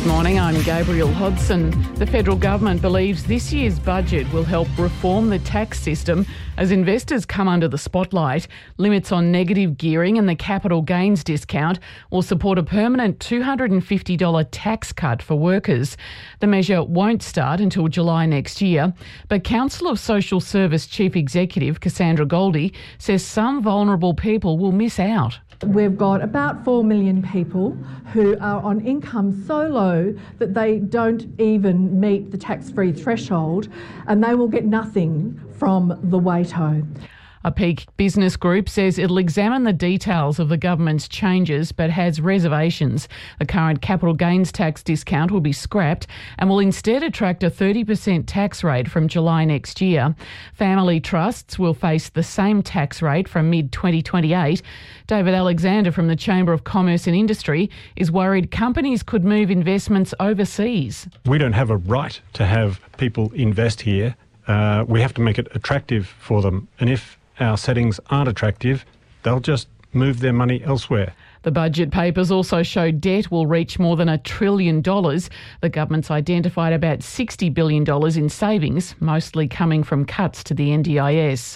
Good morning, I'm Gabriel Hodson. The federal government believes this year's budget will help reform the tax system as investors come under the spotlight. Limits on negative gearing and the capital gains discount will support a permanent $250 tax cut for workers. The measure won't start until July next year, but Council of Social Service Chief Executive Cassandra Goldie says some vulnerable people will miss out. We've got about 4 million people who are on income so low that they don't even meet the tax-free threshold, and they will get nothing from the WATO. A Peak Business Group says it'll examine the details of the government's changes but has reservations. The current capital gains tax discount will be scrapped and will instead attract a 30% tax rate from July next year. Family trusts will face the same tax rate from mid-2028. David Alexander from the Chamber of Commerce and Industry is worried companies could move investments overseas. We don't have a right to have people invest here. We have to make it attractive for them. And if our settings aren't attractive, they'll just move their money elsewhere. The budget papers also show debt will reach more than $1 trillion. The government's identified about $60 billion in savings, mostly coming from cuts to the NDIS.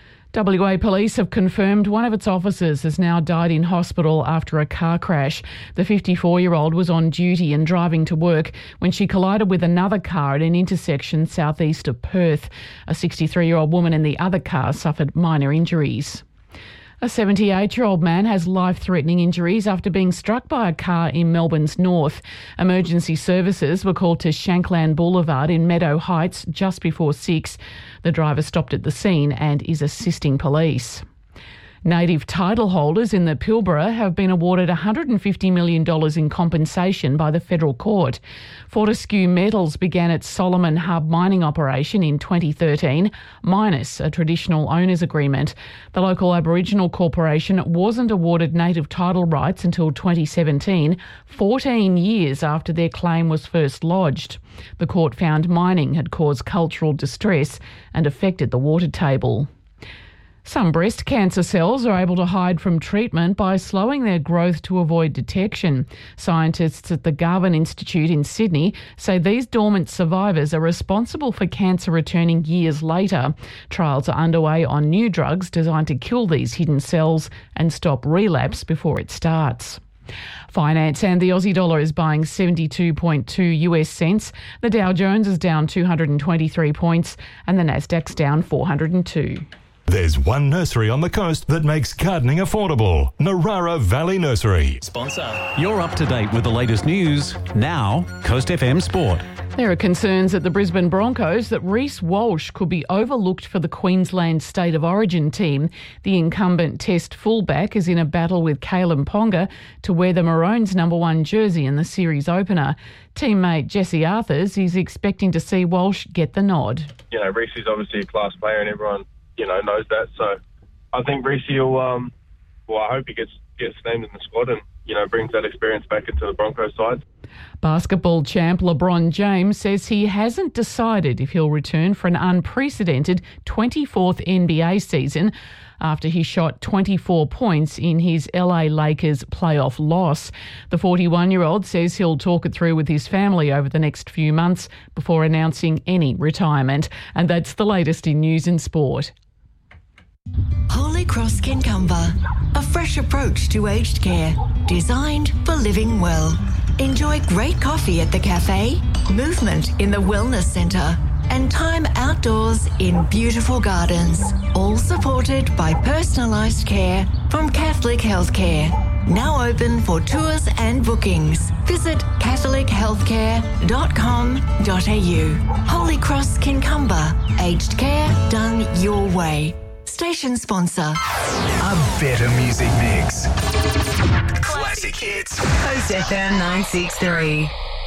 WA Police have confirmed one of its officers has now died in hospital after a car crash. The 54-year-old was on duty and driving to work when she collided with another car at an intersection southeast of Perth. A 63-year-old woman in the other car suffered minor injuries. A 78-year-old man has life-threatening injuries after being struck by a car in Melbourne's north. Emergency services were called to Shankland Boulevard in Meadow Heights just before 6. The driver stopped at the scene and is assisting police. Native title holders in the Pilbara have been awarded $150 million in compensation by the federal court. Fortescue Metals began its Solomon Hub mining operation in 2013, minus a traditional owners agreement. The local Aboriginal corporation wasn't awarded native title rights until 2017, 14 years after their claim was first lodged. The court found mining had caused cultural distress and affected the water table. Some breast cancer cells are able to hide from treatment by slowing their growth to avoid detection. Scientists at the Garvan Institute in Sydney say these dormant survivors are responsible for cancer returning years later. Trials are underway on new drugs designed to kill these hidden cells and stop relapse before it starts. Finance and the Aussie dollar is buying 72.2 US cents. The Dow Jones is down 223 points and the Nasdaq's down 402. There's one nursery on the coast that makes gardening affordable. Narara Valley Nursery. Sponsor. You're up to date with the latest news. Now, Coast FM Sport. There are concerns at the Brisbane Broncos that Reece Walsh could be overlooked for the Queensland State of Origin team. The incumbent Test fullback is in a battle with Kalen Ponga to wear the Maroons' #1 jersey in the series opener. Teammate Jesse Arthurs is expecting to see Walsh get the nod. You know, Reece is obviously a class player and everyone knows that. So I think Reece will, I hope he gets named in the squad and, brings that experience back into the Broncos side. Basketball champ LeBron James says he hasn't decided if he'll return for an unprecedented 24th NBA season after he shot 24 points in his LA Lakers playoff loss. The 41-year-old says he'll talk it through with his family over the next few months before announcing any retirement. And that's the latest in news and sport. Holy Cross Kincumber, a fresh approach to aged care, designed for living well. Enjoy great coffee at the cafe, movement in the wellness centre, and time outdoors in beautiful gardens, all supported by personalised care from Catholic Healthcare. Now open for tours and bookings. Visit catholichealthcare.com.au. Holy Cross Kincumber, aged care done your way. Station sponsor. A better music mix. Classic hits. Coast FM 963.